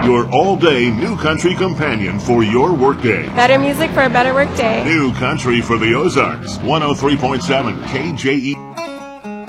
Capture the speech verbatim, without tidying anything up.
your all-day New Country companion for your workday. Better music for a better workday. New Country for the Ozarks, one oh three point seven K J E.